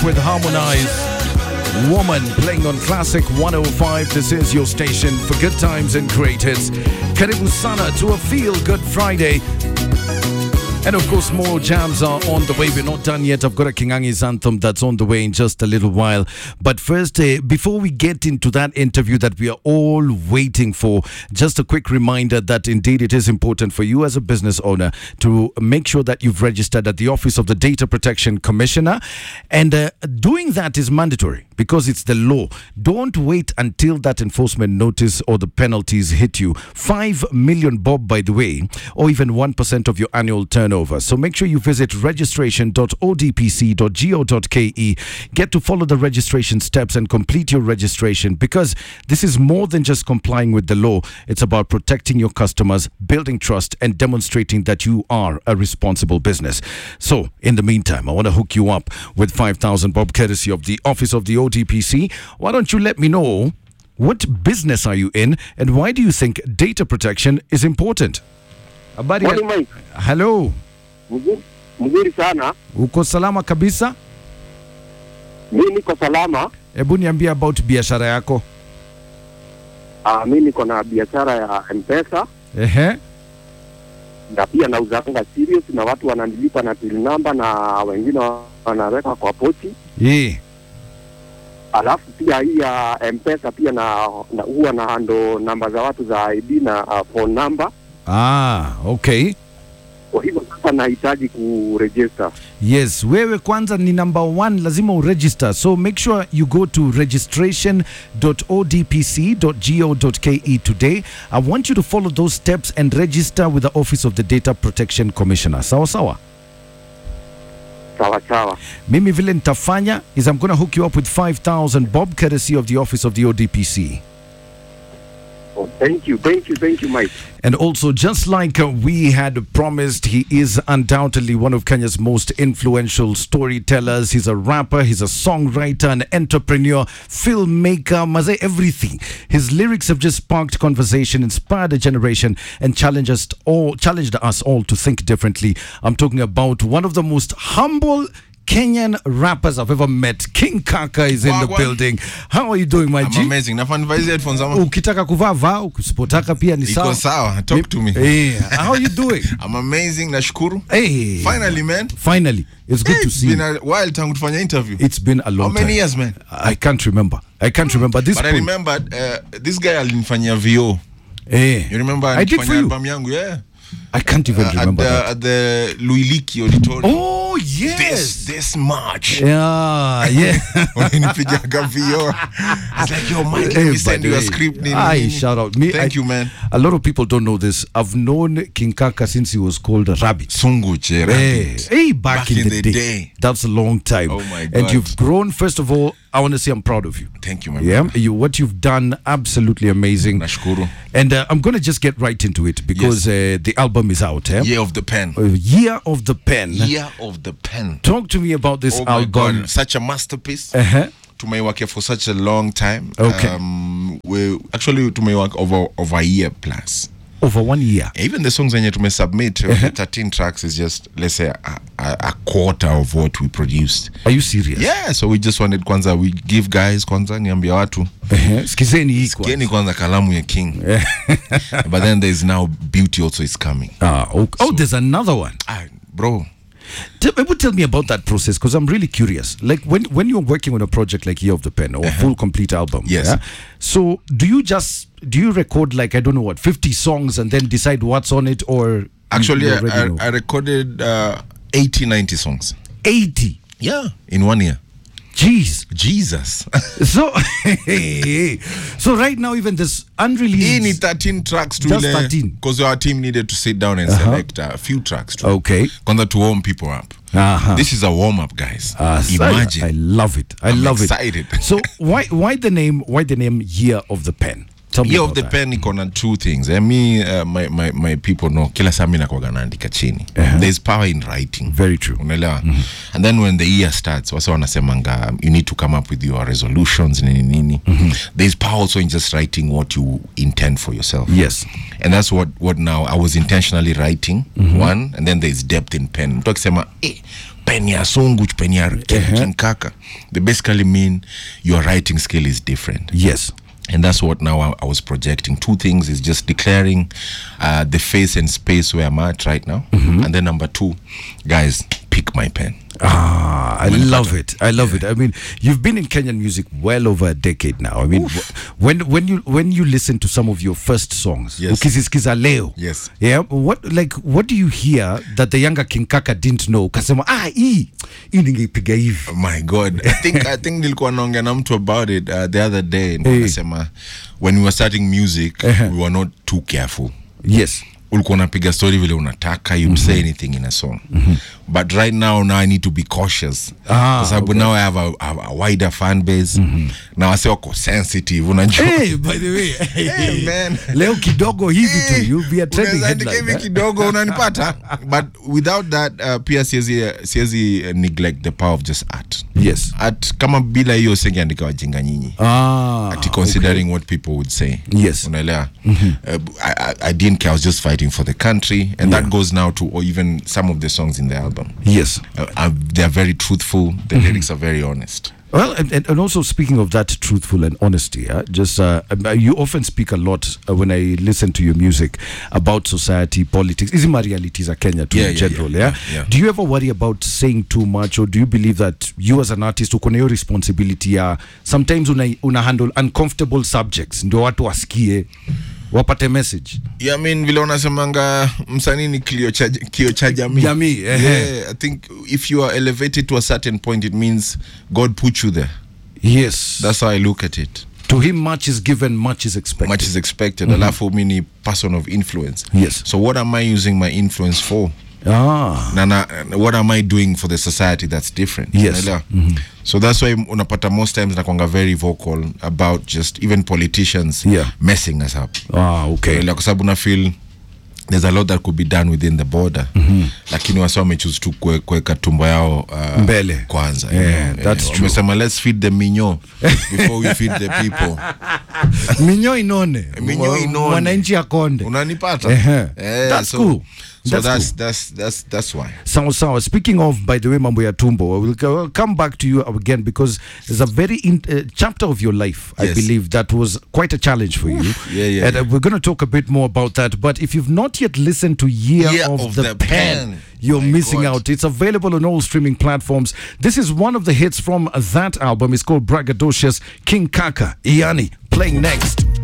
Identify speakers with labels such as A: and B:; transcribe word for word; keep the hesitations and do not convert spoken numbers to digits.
A: with Harmonize. Woman playing on Classic one oh five. This is your station for good times and great hits. Karibu sana to a Feel Good Friday. And of course, more jams are on the way. We're not done yet. I've got a Kingangi's anthem that's on the way in just a little while. But first, uh, before we get into that interview that we are all waiting for, just a quick reminder that indeed it is important for you as a business owner to make sure that you've registered at the Office of the Data Protection Commissioner. And uh, doing that is mandatory because it's the law. Don't wait until that enforcement notice or the penalties hit you. Five million bob, by the way, or even one percent of your annual turnover. So make sure you visit registration dot o d p c dot go dot k e. Get to follow the registration steps and complete your registration, because this is more than just complying with the law. It's about protecting your customers, building trust, and demonstrating that you are a responsible business. So in the meantime, I want to hook you up with five thousand bob courtesy of the Office of the O D P C. Why don't you let me know, what business are you in and why do you think data protection is important? Habari ya... Hello.
B: Mzuri sana.
A: Uko salama kabisa?
B: Mimi niko salama.
A: Hebu niambie about biashara yako.
B: Ah, mimi niko na biashara ya M-Pesa.
A: Ehe.
B: Na pia nauzanga serious na watu wananilipa na till number na wengine wanaweka kwa pochi.
A: Eh.
B: Alafu pia hii ya M-Pesa pia na, na huwa na ando namba za watu za I D na uh, phone number.
A: Ah, okay.
B: Kwa hivyo sasa nahitaji kuregister.
A: Yes, wewe kwanza ni number one, lazima uregister. So make sure you go to registration dot o d p c dot go dot k e today. I want you to follow those steps and register with the Office of the Data Protection Commissioner. Sawa sawa?
B: Sawa sawa.
A: Mimi vile nitafanya is I'm going to hook you up with five thousand bob courtesy of the Office of the O D P C.
B: Oh, thank you, thank you, thank you, Mike.
A: And also, just like uh, we had promised, he is undoubtedly one of Kenya's most influential storytellers. He's a rapper, he's a songwriter, an entrepreneur, filmmaker, maze everything. His lyrics have just sparked conversation, inspired a generation, and challenged us all, challenged us all to think differently. I'm talking about one of the most humble Kenyan rappers I've ever met. King Kaka is in
C: Wagwan.
A: the building. How are you doing, my
C: I'm
A: G?
C: amazing. Nafanya vaizi headphones ama.
A: Ukitaka kuvaa vaa, ukisipotaka pia ni sawa.
C: Iko sawa. Talk to me.
A: Hey, how are you doing?
C: I'm amazing. Nashukuru.
A: Hey.
C: Finally, man.
A: Finally. It's good
C: Hey,
A: to
C: it's
A: see
C: been
A: you.
C: a while tangu tufanya interview.
A: It's been a long time.
C: How many years, man?
A: I can't remember. I can't remember this
C: But
A: point.
C: I remember uh, this guy alinifanyia V O.
A: Hey.
C: You remember
A: I did for you.
C: album yangu, yeah.
A: I can't even
C: Uh,
A: remember
C: at the,
A: that.
C: at the Luiliki auditorium.
A: Oh, yes.
C: This this March.
A: Yeah, yeah.
C: Wanipigaga V O. It's like, yo, Mike, let me send you a script.
A: I shout out. Me,
C: Thank
A: I,
C: you, man.
A: A lot of people don't know this. I've known King Kaka since he was called Rabbit.
C: Sunguche,
A: Hey,
C: Rabbit.
A: hey, back,
C: Back
A: in,
C: in
A: the,
C: the
A: day.
C: day.
A: That's a long time.
C: Oh, my
A: And
C: God.
A: you've grown. First of all, I want to say I'm proud of you.
C: Thank you, my
A: Yeah,
C: brother.
A: you, what you've done, absolutely amazing.
C: Nashukuru.
A: And uh, I'm going to just get right into it because uh, the album is out. Eh?
C: Year of the Pen.
A: Uh, Year of the Pen.
C: Year of the Pen.
A: Talk to me about this
C: Oh my
A: album.
C: God, such a masterpiece.
A: Uh-huh.
C: Tumeiwake for such a long time.
A: Okay.
C: Um, we actually tumeiwake over over a year plus.
A: Over one year.
C: Even the songs zenye tumesubmit, uh-huh. the thirteen tracks is just, let's say, a, a, a quarter of what we produced.
A: Are you serious?
C: Yeah, so we just wanted kwanza, we give guys kwanza, niambia watu.
A: Uh-huh. Skizeni hii kwanza.
C: Skizeni kwanza kalamu ya King. But then there's now Beauty also is coming.
A: Ah, okay. Oh,
C: So-
A: there's another one.
C: Ah, bro.
A: Tell, maybe tell me about that process, because I'm really curious. Like when, when you're working on a project like Year of the Pen or a full complete album.
C: Yes.
A: Yeah? So do you just, do you record like, I don't know what, fifty songs and then decide what's on it, or
C: Actually,
A: you
C: I,
A: already
C: I,
A: know?
C: I recorded uh, eighty, ninety songs.
A: eighty?
C: Yeah. In one year.
A: Jeez.
C: Jesus.
A: So, so right now even this unreleased.
C: Hii ni thirteen tracks to
A: Just
C: ile,
A: thirteen.
C: because our team needed to sit down and uh-huh. select a few tracks to,
A: Okay.
C: kwanza to warm people up.
A: Uh-huh.
C: This is a warm up, guys.
A: Uh,
C: Imagine.
A: I, I love it. I
C: I'm
A: love
C: excited.
A: it. So why why the name why the name Year of the Pen? Tell me
C: Year
A: about
C: of the
A: that.
C: pen iko na two things. I mean, uh, my, my, my people know, kila saa mimi nakuwaga naandika chini.
A: Uh-huh.
C: There's power in writing.
A: Very true.
C: Unaelewa? Mm-hmm. And then when the year starts, wasa wanasemanga, you need to come up with your resolutions, nini nini. Mm-hmm. There's power also in just writing what you intend for yourself.
A: Yes.
C: And that's what, what now, I was intentionally writing, mm-hmm. one, and then there's depth in pen. Mtu akisema, eh, pen ya Sungu, pen ya King Kaka. They basically mean your writing skill is different.
A: Yes.
C: And that's what now I, I was projecting. Two things is just declaring uh, the face and space where I'm at right now. Mm-hmm. And then number two, guys, pick my pen.
A: Ah, I love it. I love yeah. it. I mean, you've been in Kenyan music well over a decade now. I mean, w- when when you when you listen to some of your first songs,
C: yes.
A: Ukizisikiza leo,
C: yes,
A: yeah, what like what do you hear that the younger King Kaka didn't know? Kasema ah, hii hii ningepiga hivi.
C: Oh my God, I think I think nilikuwa naongea na mtu about it uh, the other day.
A: Hey.
C: Nasema when we were starting music, uh-huh. we were not too careful.
A: Yes.
C: Ulikuwa unapiga story vile unataka, you'd mm-hmm. say anything in a song. Mm-hmm. But right now, now I need to be cautious.
A: Ah,
C: because
A: okay.
C: now I have a, a, a wider fan base. Mm-hmm. Now I say wako sensitive, unajua.
A: Hey, by the way.
C: Hey, man.
A: Leo kidogo hivi
C: hey,
A: tu, you'll be a trending headline.
C: Unaweza kidogo unanipata. But without that, uh, pia siezi, siezi uh, neglect the power of just art.
A: Yes.
C: Art, kama bila hiyo singeandika wajinga nyinyi.
A: Ah,
C: Ati considering
A: okay.
C: what people would say.
A: Yes.
C: Unaelewa? Mm-hmm. Uh, I, I, I didn't care, I was just fighting for the country. And yeah. that goes now to or even some of the songs in the album.
A: Yes.
C: Uh, uh, they're very truthful. The mm-hmm. lyrics are very honest.
A: Well, and, and also speaking of that truthful and honesty, uh, just uh, you often speak a lot uh, when I listen to your music about society, politics. Is it my realities are Kenya too
C: yeah,
A: in
C: yeah,
A: general?
C: Yeah,
A: yeah?
C: yeah, yeah.
A: Do you ever worry about saying too much, or do you believe that you as an artist uko na hiyo responsibility ya sometimes una, una handle uncomfortable subjects ndio watu wasikie wapate message?
C: Yeah, I mean vile unasemanga msanii ni kilio cha kio cha jamii.
A: Jamii. Eh,
C: yeah, I think if you are elevated to a certain point, it means God put you there.
A: Yes.
C: That's how I look at it.
A: To him much is given, much is expected.
C: Much is expected. Mm-hmm. Alafu mimi ni person of influence.
A: Yes.
C: So what am I using my influence for?
A: Ah.
C: Nana, what am I doing for the society that's different?
A: Yes. Mm-hmm.
C: So that's why unapata most times nakwanga very vocal about just even politicians
A: yeah.
C: messing us up.
A: Ah, okay.
C: Kwa sababu na feel there's a lot that could be done within the border. Mm-hmm. Lakini wasa wamechoose tu kuweka tumbo yao uh,
A: mbele
C: kwanza.
A: Yeah,
C: you know?
A: that's
C: uh,
A: true.
C: Wamesema let's feed the minyo before we feed the people.
A: Minyo inone.
C: Minyo inone.
A: Mwananchi akonde.
C: Unanipata?
A: Uh-huh.
C: Yeah,
A: that's
C: so,
A: cool.
C: So
A: that's
C: that's,
A: cool.
C: that's that's that's why.
A: Sawa sawa. Speaking of, by the way, mambo ya tumbo, we'll, we'll come back to you again because there's a very in, uh, chapter of your life, yes. I believe, that was quite a challenge for
C: Oof.
A: you.
C: Yeah, yeah.
A: And uh, we're going to talk a bit more about that. But if you've not yet listened to Year,
C: Year
A: of,
C: of
A: the,
C: the
A: Pen,
C: Pen.
A: you're
C: My
A: missing
C: God.
A: out. It's available on all streaming platforms. This is one of the hits from that album. It's called Braggadocious. King Kaka, Iani, playing next.